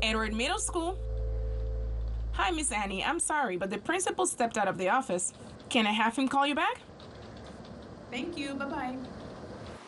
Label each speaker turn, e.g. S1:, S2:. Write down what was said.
S1: Edward Middle School. Hi, Miss Annie. I'm sorry, but the principal stepped out of the office. Can I have him call you back?
S2: Thank you. Bye-bye.